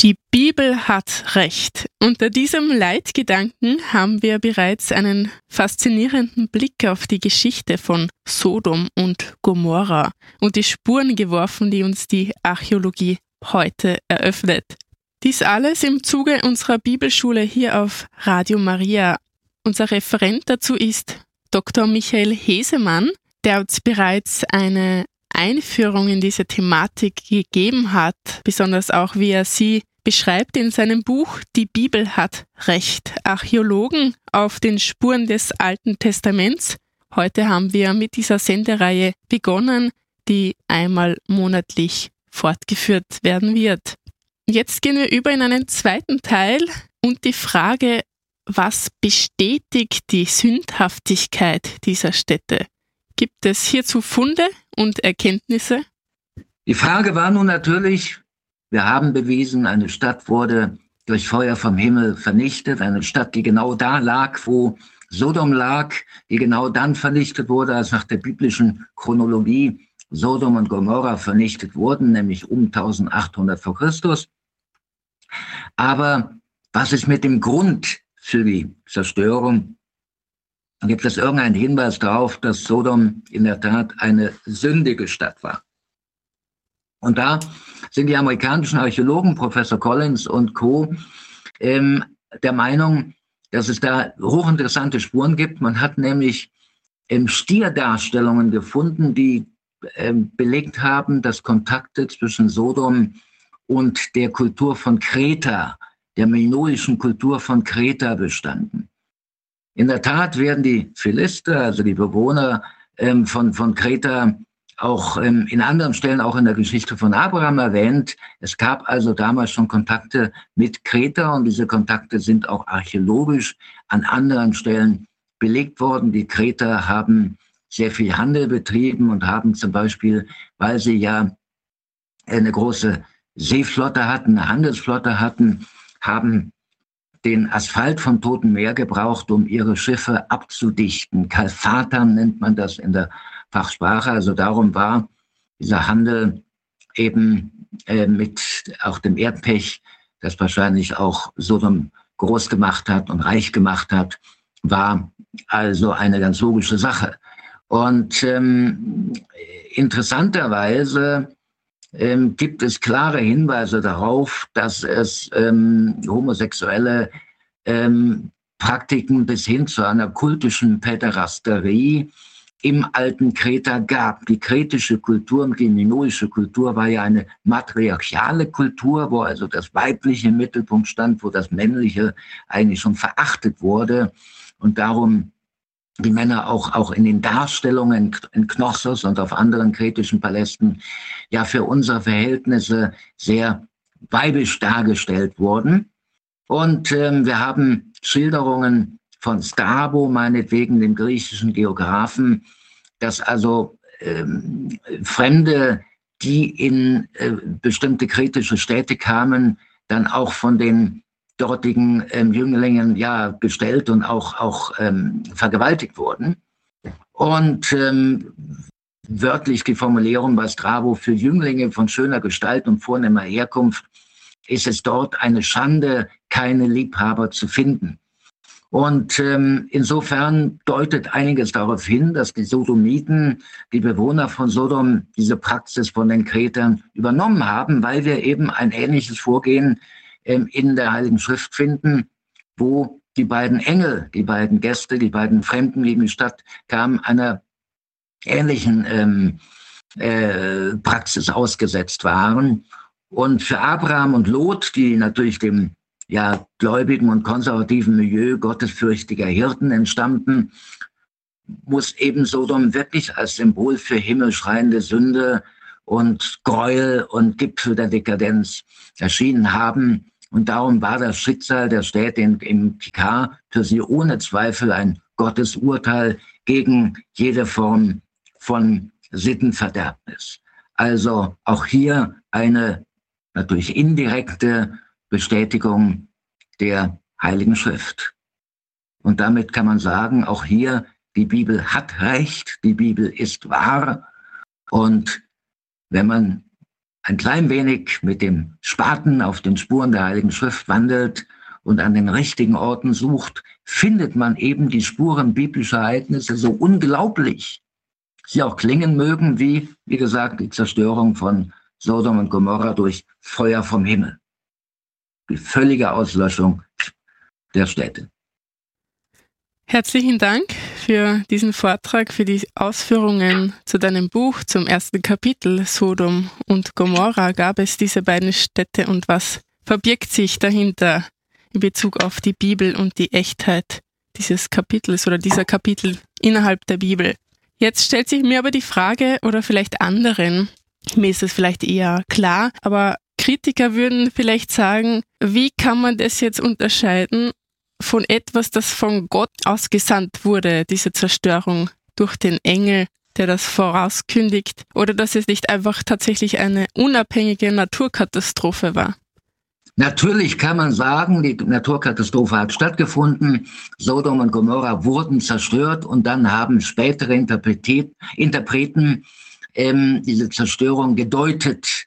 Die Bibel hat Recht. Unter diesem Leitgedanken haben wir bereits einen faszinierenden Blick auf die Geschichte von Sodom und Gomorra und die Spuren geworfen, die uns die Archäologie heute eröffnet. Dies alles im Zuge unserer Bibelschule hier auf Radio Maria. Unser Referent dazu ist Dr. Michael Hesemann, der uns bereits eine Einführung in diese Thematik gegeben hat, besonders auch wie er sie beschreibt in seinem Buch Die Bibel hat Recht. Archäologen auf den Spuren des Alten Testaments. Heute haben wir mit dieser Sendereihe begonnen, die einmal monatlich fortgeführt werden wird. Jetzt gehen wir über in einen zweiten Teil und die Frage, was bestätigt die Sündhaftigkeit dieser Städte? Gibt es hierzu Funde und Erkenntnisse? Die Frage war nun natürlich, wir haben bewiesen, eine Stadt wurde durch Feuer vom Himmel vernichtet, eine Stadt, die genau da lag, wo Sodom lag, die genau dann vernichtet wurde, als nach der biblischen Chronologie Sodom und Gomorra vernichtet wurden, nämlich um 1800 vor Christus. Aber was ist mit dem Grund für die Zerstörung? Gibt es irgendeinen Hinweis darauf, dass Sodom in der Tat eine sündige Stadt war? Und da sind die amerikanischen Archäologen, Professor Collins und Co., der Meinung, dass es da hochinteressante Spuren gibt. Man hat nämlich Stierdarstellungen gefunden, die belegt haben, dass Kontakte zwischen Sodom und der Kultur von Kreta, der minoischen Kultur von Kreta bestanden. In der Tat werden die Philister, also die Bewohner von Kreta, auch in anderen Stellen, auch in der Geschichte von Abraham erwähnt. Es gab also damals schon Kontakte mit Kreta und diese Kontakte sind auch archäologisch an anderen Stellen belegt worden. Die Kreter haben sehr viel Handel betrieben und haben zum Beispiel, weil sie ja eine große Seeflotte hatten, eine Handelsflotte hatten, haben den Asphalt vom Toten Meer gebraucht, um ihre Schiffe abzudichten. Kalfatern nennt man das in der Fachsprache. Also darum war dieser Handel eben mit auch dem Erdpech, das wahrscheinlich auch Sodom groß gemacht hat und reich gemacht hat, war also eine ganz logische Sache. Und interessanterweise gibt es klare Hinweise darauf, dass es homosexuelle Praktiken bis hin zu einer kultischen Päderasterie im alten Kreta gab. Die kretische Kultur und die minoische Kultur war ja eine matriarchale Kultur, wo also das Weibliche im Mittelpunkt stand, wo das Männliche eigentlich schon verachtet wurde und darum die Männer auch in den Darstellungen in Knossos und auf anderen kretischen Palästen ja für unsere Verhältnisse sehr weibisch dargestellt wurden. Und wir haben Schilderungen von Strabo, meinetwegen dem griechischen Geographen, dass also Fremde, die in bestimmte kretische Städte kamen, dann auch von den dortigen Jünglingen ja gestellt und auch vergewaltigt wurden. Und wörtlich die Formulierung bei Strabo: für Jünglinge von schöner Gestalt und vornehmer Herkunft ist es dort eine Schande, keine Liebhaber zu finden. Und insofern deutet einiges darauf hin, dass die Sodomiten, die Bewohner von Sodom, diese Praxis von den Kretern übernommen haben, weil wir eben ein ähnliches Vorgehen in der Heiligen Schrift finden, wo die beiden Engel, die beiden Gäste, die beiden Fremden, die in die Stadt kamen, einer ähnlichen Praxis ausgesetzt waren. Und für Abraham und Lot, die natürlich dem gläubigen und konservativen Milieu gottesfürchtiger Hirten entstammten, muss eben Sodom wirklich als Symbol für himmelschreiende Sünde und Gräuel und Gipfel der Dekadenz erschienen haben. Und darum war das Schicksal der Städte im Kikar für sie ohne Zweifel ein Gottesurteil gegen jede Form von Sittenverderbnis. Also auch hier eine natürlich indirekte Bestätigung der Heiligen Schrift. Und damit kann man sagen, auch hier, die Bibel hat Recht, die Bibel ist wahr. Und wenn man ein klein wenig mit dem Spaten auf den Spuren der Heiligen Schrift wandelt und an den richtigen Orten sucht, findet man eben die Spuren biblischer Ereignisse, so unglaublich sie auch klingen mögen, wie gesagt, die Zerstörung von Sodom und Gomorra durch Feuer vom Himmel. Die völlige Auslöschung der Städte. Herzlichen Dank für diesen Vortrag, für die Ausführungen zu deinem Buch, zum ersten Kapitel Sodom und Gomorra. Gab es diese beiden Städte und was verbirgt sich dahinter in Bezug auf die Bibel und die Echtheit dieses Kapitels oder dieser Kapitel innerhalb der Bibel? Jetzt stellt sich mir aber die Frage, oder vielleicht anderen, mir ist es vielleicht eher klar, aber Kritiker würden vielleicht sagen, wie kann man das jetzt unterscheiden von etwas, das von Gott ausgesandt wurde, diese Zerstörung durch den Engel, der das vorauskündigt, oder dass es nicht einfach tatsächlich eine unabhängige Naturkatastrophe war? Natürlich kann man sagen, die Naturkatastrophe hat stattgefunden, Sodom und Gomorra wurden zerstört und dann haben spätere Interpreten diese Zerstörung gedeutet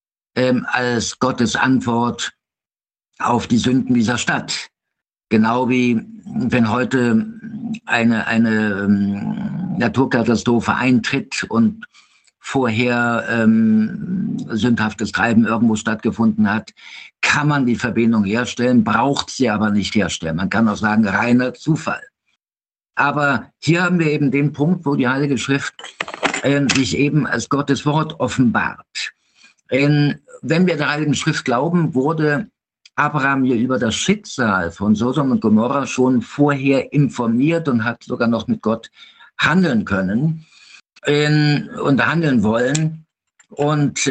als Gottes Antwort auf die Sünden dieser Stadt. Genau wie wenn heute eine Naturkatastrophe eintritt und vorher sündhaftes Treiben irgendwo stattgefunden hat, kann man die Verbindung herstellen, braucht sie aber nicht herstellen. Man kann auch sagen, reiner Zufall. Aber hier haben wir eben den Punkt, wo die Heilige Schrift sich eben als Gottes Wort offenbart. Wenn wir der Heiligen Schrift glauben, wurde Abraham hier über das Schicksal von Sodom und Gomorra schon vorher informiert und hat sogar noch mit Gott handeln können und handeln wollen. Und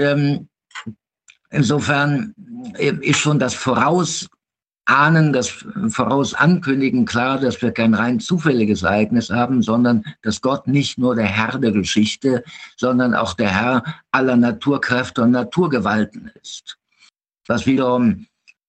insofern ist schon das Vorausahnen, das Vorausankündigen klar, dass wir kein rein zufälliges Ereignis haben, sondern dass Gott nicht nur der Herr der Geschichte, sondern auch der Herr aller Naturkräfte und Naturgewalten ist. Was wiederum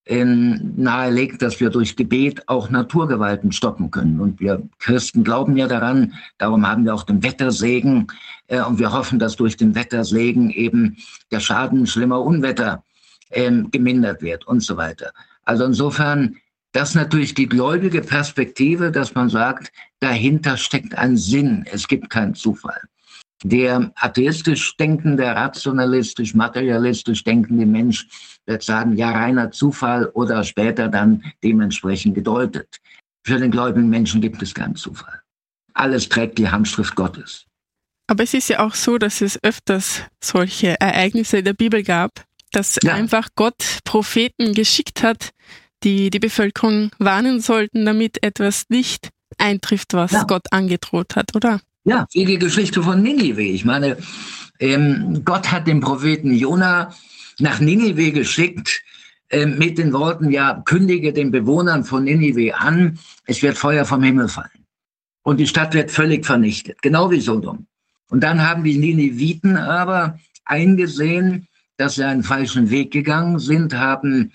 nahelegt, dass wir durch Gebet auch Naturgewalten stoppen können. Und wir Christen glauben ja daran, darum haben wir auch den Wettersegen und wir hoffen, dass durch den Wettersegen eben der Schaden schlimmer Unwetter gemindert wird und so weiter. Also insofern, das ist natürlich die gläubige Perspektive, dass man sagt, dahinter steckt ein Sinn, es gibt keinen Zufall. Der atheistisch denkende, rationalistisch, materialistisch denkende Mensch wird sagen, ja, reiner Zufall oder später dann dementsprechend gedeutet. Für den gläubigen Menschen gibt es keinen Zufall. Alles trägt die Handschrift Gottes. Aber es ist ja auch so, dass es öfters solche Ereignisse in der Bibel gab, dass einfach Gott Propheten geschickt hat, die die Bevölkerung warnen sollten, damit etwas nicht eintrifft, was Gott angedroht hat, oder? Ja, wie die Geschichte von Ninive. Ich meine, Gott hat den Propheten Jona nach Ninive geschickt mit den Worten, ja, kündige den Bewohnern von Ninive an, es wird Feuer vom Himmel fallen. Und die Stadt wird völlig vernichtet, genau wie Sodom. Und dann haben die Niniviten aber eingesehen, dass sie einen falschen Weg gegangen sind, haben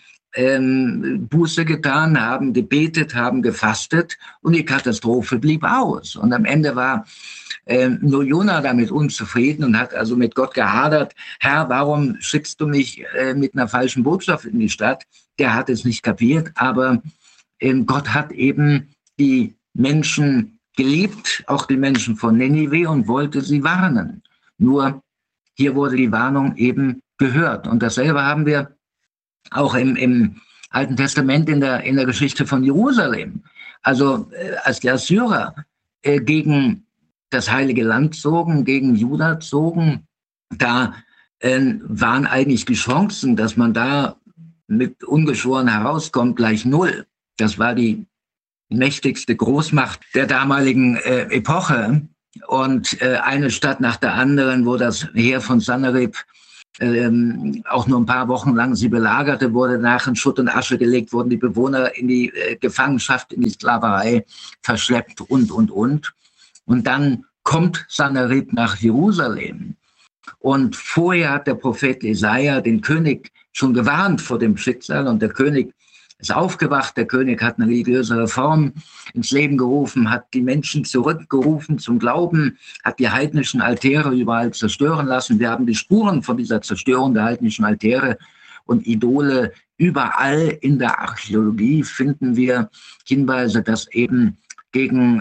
Buße getan, haben gebetet, haben gefastet und die Katastrophe blieb aus. Und am Ende war nur Jona damit unzufrieden und hat also mit Gott gehadert, Herr, warum schickst du mich mit einer falschen Botschaft in die Stadt? Der hat es nicht kapiert, aber Gott hat eben die Menschen geliebt, auch die Menschen von Ninive, und wollte sie warnen. Nur hier wurde die Warnung eben gehört. Und dasselbe haben wir auch im Alten Testament in der Geschichte von Jerusalem. Also als die Assyrer gegen das Heilige Land zogen, gegen Juda zogen, da waren eigentlich die Chancen, dass man da mit ungeschoren herauskommt, gleich null. Das war die mächtigste Großmacht der damaligen Epoche. Und eine Stadt nach der anderen, wo das Heer von Sanherib auch nur ein paar Wochen lang sie belagerte, wurde nach in Schutt und Asche gelegt, wurden die Bewohner in die Gefangenschaft, in die Sklaverei verschleppt und. Und dann kommt Sanherib nach Jerusalem. Und vorher hat der Prophet Jesaja den König schon gewarnt vor dem Schicksal und der König ist aufgewacht, der König hat eine religiöse Reform ins Leben gerufen, hat die Menschen zurückgerufen zum Glauben, hat die heidnischen Altäre überall zerstören lassen. Wir haben die Spuren von dieser Zerstörung der heidnischen Altäre und Idole überall in der Archäologie finden wir Hinweise, dass eben gegen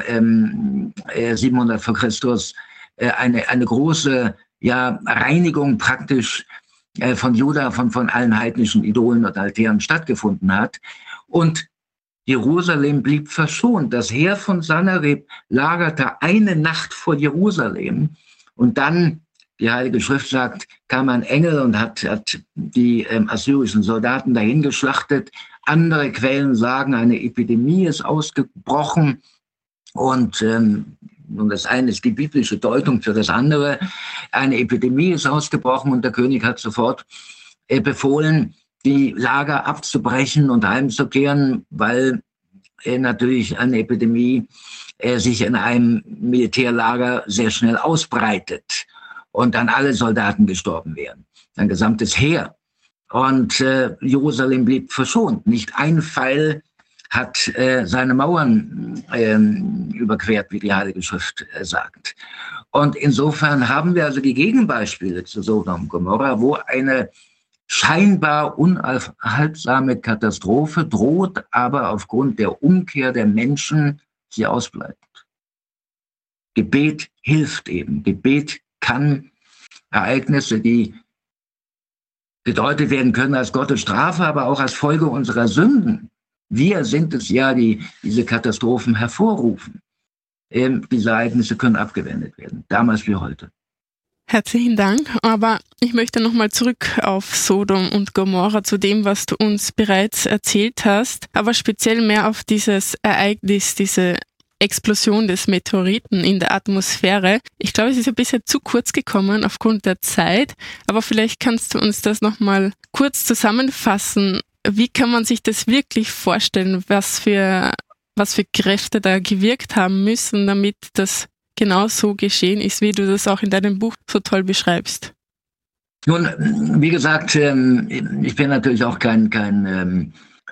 700 vor Christus eine große Reinigung praktisch von Juda, von allen heidnischen Idolen und Altären stattgefunden hat. Und Jerusalem blieb verschont. Das Heer von Sanherib lagerte eine Nacht vor Jerusalem. Und dann, die Heilige Schrift sagt, kam ein Engel und hat die assyrischen Soldaten dahin geschlachtet. Andere Quellen sagen, eine Epidemie ist ausgebrochen. Und das eine ist die biblische Deutung für das andere. Eine Epidemie ist ausgebrochen und der König hat sofort befohlen, die Lager abzubrechen und heimzukehren, weil natürlich eine Epidemie sich in einem Militärlager sehr schnell ausbreitet und dann alle Soldaten gestorben wären, ein gesamtes Heer. Und Jerusalem blieb verschont. Nicht ein Pfeil hat seine Mauern überquert, wie die Heilige Schrift sagt. Und insofern haben wir also die Gegenbeispiele zu Sodom und Gomorra, wo eine scheinbar unaufhaltsame Katastrophe droht, aber aufgrund der Umkehr der Menschen sie ausbleibt. Gebet hilft eben. Gebet kann Ereignisse, die gedeutet werden können als Gottes Strafe, aber auch als Folge unserer Sünden. Wir sind es ja, die diese Katastrophen hervorrufen. Diese Ereignisse können abgewendet werden, damals wie heute. Herzlichen Dank, aber ich möchte nochmal zurück auf Sodom und Gomorra, zu dem, was du uns bereits erzählt hast, aber speziell mehr auf dieses Ereignis, diese Explosion des Meteoriten in der Atmosphäre. Ich glaube, es ist ein bisschen zu kurz gekommen aufgrund der Zeit, aber vielleicht kannst du uns das nochmal kurz zusammenfassen. Wie kann man sich das wirklich vorstellen, was für Kräfte da gewirkt haben müssen, damit das genau so geschehen ist, wie du das auch in deinem Buch so toll beschreibst? Nun, wie gesagt, ich bin natürlich auch kein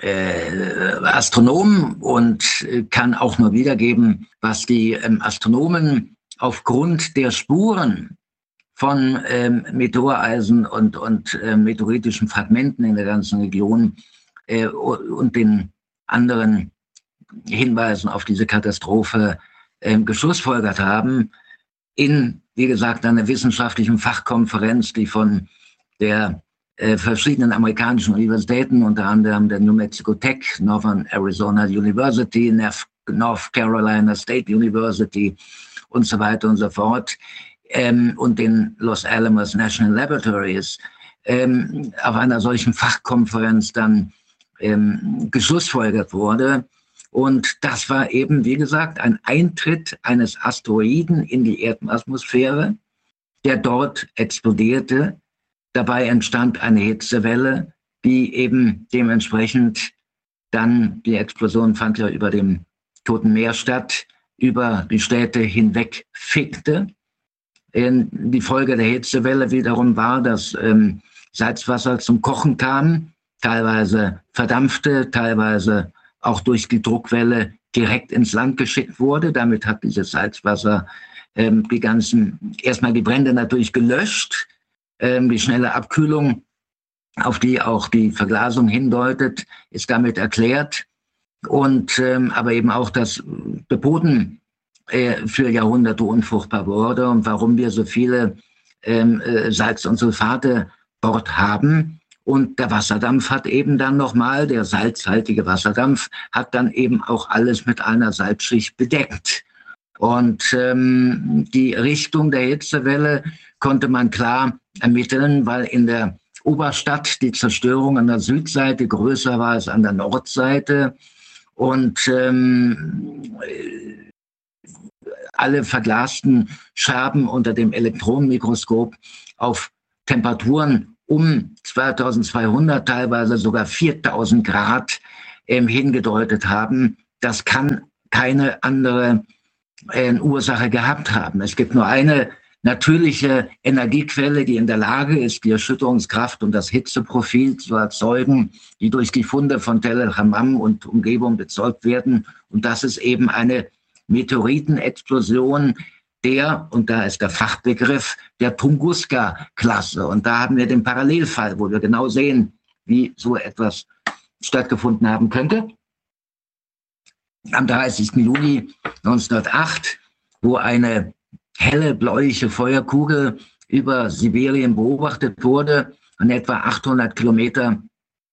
Astronom und kann auch nur wiedergeben, was die Astronomen aufgrund der Spuren von Meteoreisen und meteoritischen Fragmenten in der ganzen Region und den anderen Hinweisen auf diese Katastrophe geschlussfolgert haben in, wie gesagt, einer wissenschaftlichen Fachkonferenz, die von der verschiedenen amerikanischen Universitäten, unter anderem der New Mexico Tech, Northern Arizona University, North Carolina State University und so weiter und so fort, und den Los Alamos National Laboratories auf einer solchen Fachkonferenz dann geschlussfolgert wurde. Und das war eben, wie gesagt, ein Eintritt eines Asteroiden in die Erdatmosphäre, der dort explodierte. Dabei entstand eine Hitzewelle, die eben dementsprechend dann, die Explosion fand ja über dem Toten Meer statt, über die Städte hinweg fegte. Die Folge der Hitzewelle wiederum war, dass Salzwasser zum Kochen kam, teilweise verdampfte, teilweise auch durch die Druckwelle direkt ins Land geschickt wurde. Damit hat dieses Salzwasser erstmal die Brände natürlich gelöscht. Die schnelle Abkühlung, auf die auch die Verglasung hindeutet, ist damit erklärt. Und aber eben auch, dass der Boden für Jahrhunderte unfruchtbar wurde und warum wir so viele Salz- und Sulfate dort haben. Und der Wasserdampf hat eben dann nochmal, der salzhaltige Wasserdampf, hat dann eben auch alles mit einer Salzschicht bedeckt. Und die Richtung der Hitzewelle konnte man klar ermitteln, weil in der Oberstadt die Zerstörung an der Südseite größer war als an der Nordseite. Und alle verglasten Scherben unter dem Elektronenmikroskop auf Temperaturen um 2200, teilweise sogar 4000 Grad hingedeutet haben. Das kann keine andere Ursache gehabt haben. Es gibt nur eine natürliche Energiequelle, die in der Lage ist, die Erschütterungskraft und das Hitzeprofil zu erzeugen, die durch die Funde von Tel el-Hammam und Umgebung bezeugt werden. Und das ist eben eine Meteoritenexplosion und da ist der Fachbegriff, der Tunguska-Klasse. Und da haben wir den Parallelfall, wo wir genau sehen, wie so etwas stattgefunden haben könnte. Am 30. Juni 1908, wo eine helle bläuliche Feuerkugel über Sibirien beobachtet wurde und etwa 800 Kilometer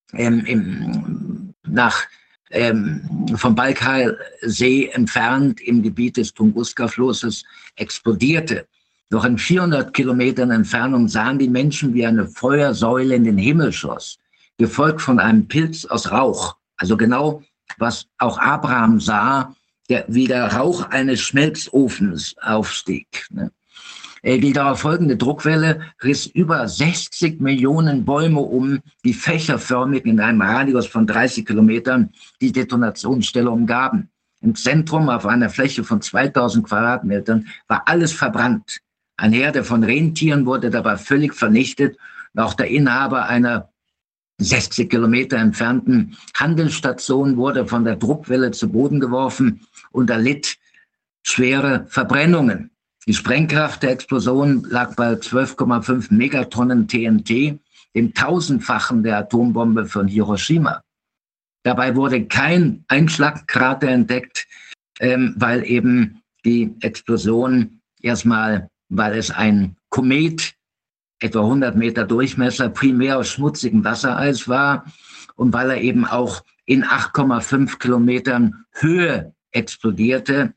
vom Baikal-See entfernt im Gebiet des Tunguska-Flusses explodierte. Noch in 400 Kilometern Entfernung sahen die Menschen, wie eine Feuersäule in den Himmel schoss, gefolgt von einem Pilz aus Rauch. Also genau, was auch Abraham sah, wie der Rauch eines Schmelzofens aufstieg. Die darauf folgende Druckwelle riss über 60 Millionen Bäume um, die fächerförmig in einem Radius von 30 Kilometern die Detonationsstelle umgaben. Im Zentrum, auf einer Fläche von 2000 Quadratmetern, war alles verbrannt. Eine Herde von Rentieren wurde dabei völlig vernichtet. Auch der Inhaber einer 60 Kilometer entfernten Handelsstation wurde von der Druckwelle zu Boden geworfen und erlitt schwere Verbrennungen. Die Sprengkraft der Explosion lag bei 12,5 Megatonnen TNT, dem tausendfachen der Atombombe von Hiroshima. Dabei wurde kein Einschlagkrater entdeckt, weil eben die Explosion erstmal, weil es ein Komet, etwa 100 Meter Durchmesser, primär aus schmutzigem Wassereis war und weil er eben auch in 8,5 Kilometern Höhe explodierte.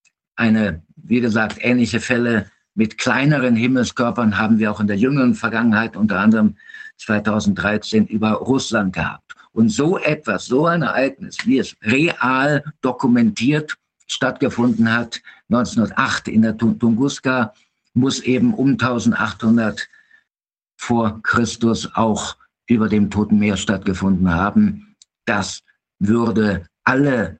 Wie gesagt, ähnliche Fälle mit kleineren Himmelskörpern haben wir auch in der jüngeren Vergangenheit, unter anderem 2013, über Russland gehabt. Und so etwas, so ein Ereignis, wie es real dokumentiert stattgefunden hat, 1908 in der Tunguska, muss eben um 1800 vor Christus auch über dem Toten Meer stattgefunden haben. Das würde alle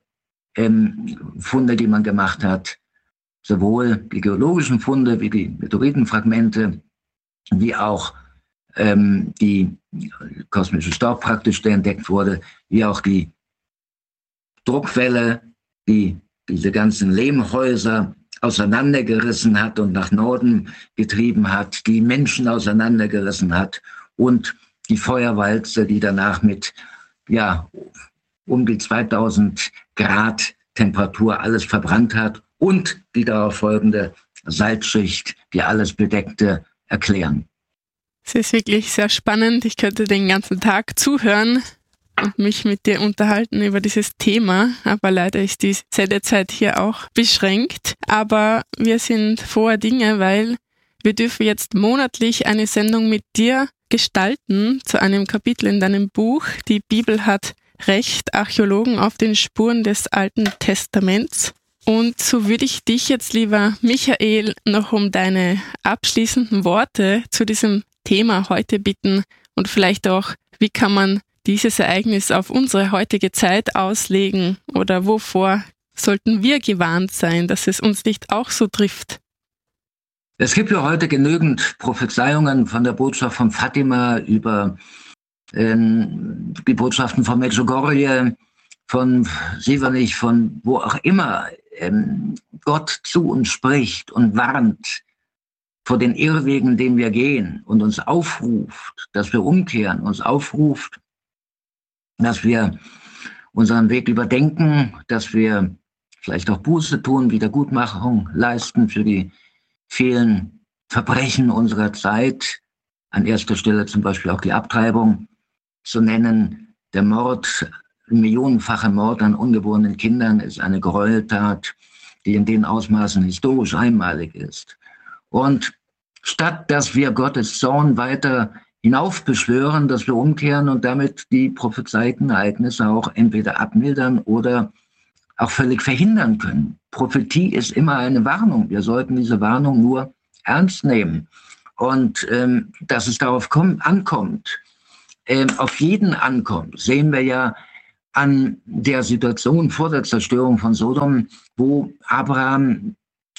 Funde, die man gemacht hat, sowohl die geologischen Funde wie die Meteoritenfragmente, wie auch die kosmische Staub praktisch, der entdeckt wurde, wie auch die Druckwelle, die diese ganzen Lehmhäuser auseinandergerissen hat und nach Norden getrieben hat, die Menschen auseinandergerissen hat und die Feuerwalze, die danach mit um die 2000 Grad Temperatur alles verbrannt hat und die darauf folgende Salzschicht, die alles bedeckte, erklären. Es ist wirklich sehr spannend. Ich könnte den ganzen Tag zuhören und mich mit dir unterhalten über dieses Thema, aber leider ist die Sendezeit hier auch beschränkt. Aber wir sind froher Dinge, weil wir dürfen jetzt monatlich eine Sendung mit dir gestalten zu einem Kapitel in deinem Buch. Die Bibel hat Recht, Archäologen auf den Spuren des Alten Testaments. Und so würde ich dich jetzt, lieber Michael, noch um deine abschließenden Worte zu diesem Thema heute bitten und vielleicht auch, wie kann man dieses Ereignis auf unsere heutige Zeit auslegen oder wovor sollten wir gewarnt sein, dass es uns nicht auch so trifft? Es gibt ja heute genügend Prophezeiungen von der Botschaft von Fatima über die Botschaften von Medjugorje, von Sievernich, von wo auch immer Gott zu uns spricht und warnt vor den Irrwegen, den wir gehen und uns aufruft, dass wir umkehren, uns aufruft, dass wir unseren Weg überdenken, dass wir vielleicht auch Buße tun, Wiedergutmachung leisten für die vielen Verbrechen unserer Zeit. An erster Stelle zum Beispiel auch die Abtreibung zu nennen. Der Mord, millionenfache Mord an ungeborenen Kindern ist eine Gräueltat, die in den Ausmaßen historisch einmalig ist. Und statt dass wir Gottes Zorn weiter hinaufbeschwören, dass wir umkehren und damit die prophezeiten Ereignisse auch entweder abmildern oder auch völlig verhindern können. Prophetie ist immer eine Warnung. Wir sollten diese Warnung nur ernst nehmen. Und dass es darauf ankommt, auf jeden ankommt, sehen wir ja an der Situation vor der Zerstörung von Sodom, wo Abraham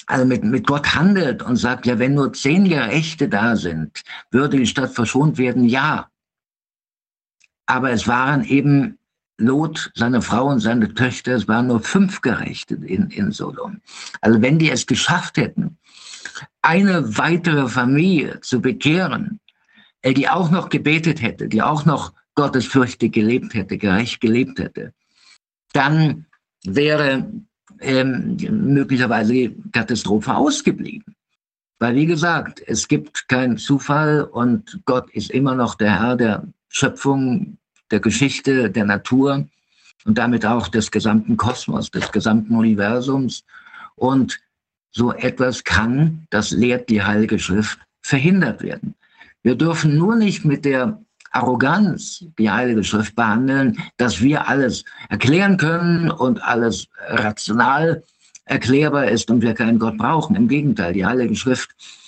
also mit Gott handelt und sagt, ja, wenn nur 10 Gerechte da sind, würde die Stadt verschont werden, ja. Aber es waren eben Lot, seine Frau und seine Töchter, es waren nur 5 Gerechte in Sodom. Also wenn die es geschafft hätten, eine weitere Familie zu bekehren, die auch noch gebetet hätte, die auch noch gottesfürchtig gelebt hätte, gerecht gelebt hätte, dann wäre möglicherweise die Katastrophe ausgeblieben. Weil, wie gesagt, es gibt keinen Zufall und Gott ist immer noch der Herr der Schöpfung, der Geschichte, der Natur und damit auch des gesamten Kosmos, des gesamten Universums. Und so etwas kann, das lehrt die Heilige Schrift, verhindert werden. Wir dürfen nur nicht mit der Arroganz die Heilige Schrift behandeln, dass wir alles erklären können und alles rational erklärbar ist und wir keinen Gott brauchen. Im Gegenteil, die Heilige Schrift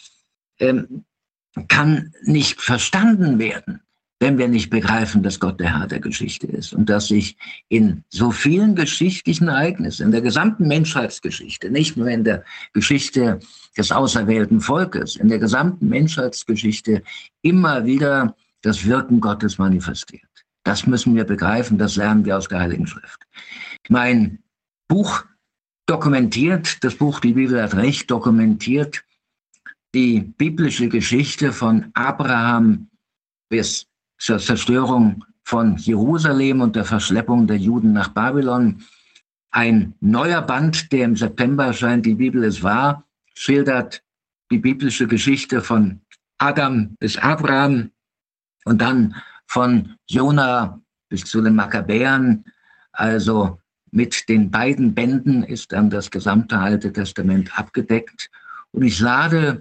kann nicht verstanden werden, wenn wir nicht begreifen, dass Gott der Herr der Geschichte ist und dass sich in so vielen geschichtlichen Ereignissen, in der gesamten Menschheitsgeschichte, nicht nur in der Geschichte des auserwählten Volkes, in der gesamten Menschheitsgeschichte immer wieder das Wirken Gottes manifestiert. Das müssen wir begreifen, das lernen wir aus der Heiligen Schrift. Mein Buch dokumentiert, das Buch Die Bibel hat Recht, dokumentiert die biblische Geschichte von Abraham bis zur Zerstörung von Jerusalem und der Verschleppung der Juden nach Babylon. Ein neuer Band, der im September erscheint, Die Bibel ist wahr, schildert die biblische Geschichte von Adam bis Abraham und dann von Jona bis zu den Makkabäern. Also mit den beiden Bänden ist dann das gesamte Alte Testament abgedeckt. Und ich lade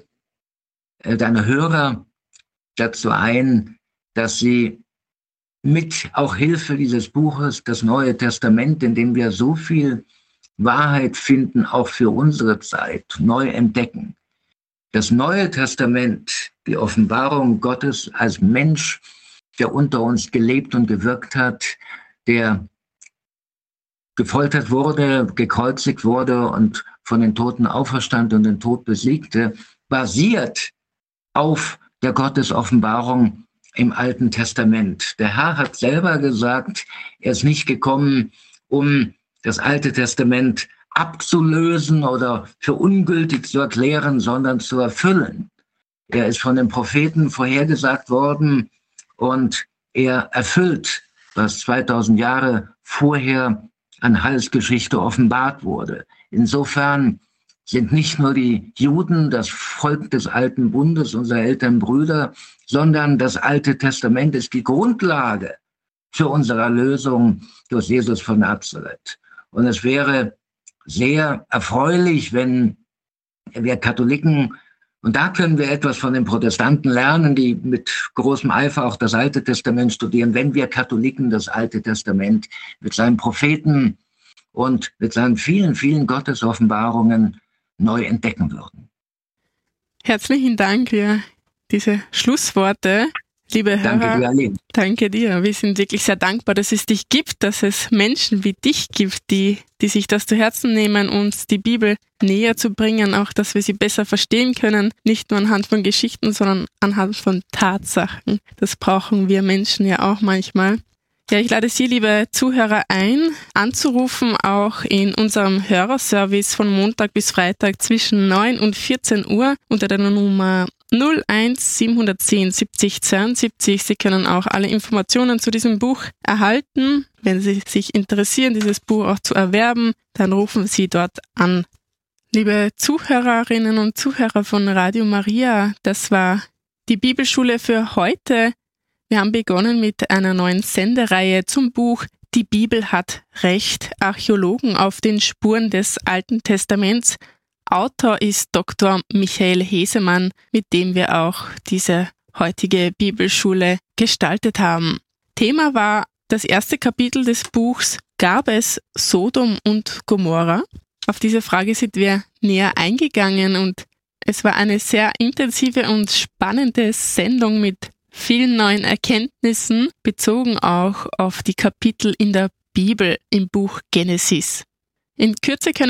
deine Hörer dazu ein, dass sie mit auch Hilfe dieses Buches, das Neue Testament, in dem wir so viel Wahrheit finden, auch für unsere Zeit, neu entdecken. Das Neue Testament, die Offenbarung Gottes als Mensch, der unter uns gelebt und gewirkt hat, der gefoltert wurde, gekreuzigt wurde und von den Toten auferstand und den Tod besiegte, basiert auf der Gottesoffenbarung im Alten Testament. Der Herr hat selber gesagt, er ist nicht gekommen, um das Alte Testament abzulösen oder für ungültig zu erklären, sondern zu erfüllen. Er ist von den Propheten vorhergesagt worden und er erfüllt, was 2000 Jahre vorher an Heilsgeschichte offenbart wurde. Insofern sind nicht nur die Juden das Volk des Alten Bundes, unsere Elternbrüder, sondern das Alte Testament ist die Grundlage für unsere Erlösung durch Jesus von Nazareth. Und es wäre sehr erfreulich, wenn wir Katholiken, und da können wir etwas von den Protestanten lernen, die mit großem Eifer auch das Alte Testament studieren, wenn wir Katholiken das Alte Testament mit seinen Propheten und mit seinen vielen, vielen Gottesoffenbarungen neu entdecken würden. Herzlichen Dank für diese Schlussworte. Liebe Hörer, danke dir, Aline. Danke dir. Wir sind wirklich sehr dankbar, dass es dich gibt, dass es Menschen wie dich gibt, die sich das zu Herzen nehmen, uns die Bibel näher zu bringen, auch dass wir sie besser verstehen können, nicht nur anhand von Geschichten, sondern anhand von Tatsachen. Das brauchen wir Menschen ja auch manchmal. Ja, ich lade Sie, liebe Zuhörer, ein, anzurufen, auch in unserem Hörerservice von Montag bis Freitag zwischen 9 und 14 Uhr unter der Nummer 01 710 70 72. Sie können auch alle Informationen zu diesem Buch erhalten. Wenn Sie sich interessieren, dieses Buch auch zu erwerben, dann rufen Sie dort an. Liebe Zuhörerinnen und Zuhörer von Radio Maria, das war die Bibelschule für heute. Wir haben begonnen mit einer neuen Sendereihe zum Buch Die Bibel hat Recht, Archäologen auf den Spuren des Alten Testaments. Autor ist Dr. Michael Hesemann, mit dem wir auch diese heutige Bibelschule gestaltet haben. Thema war das erste Kapitel des Buchs: Gab es Sodom und Gomorra? Auf diese Frage sind wir näher eingegangen und es war eine sehr intensive und spannende Sendung mit vielen neuen Erkenntnissen, bezogen auch auf die Kapitel in der Bibel im Buch Genesis. In Kürze können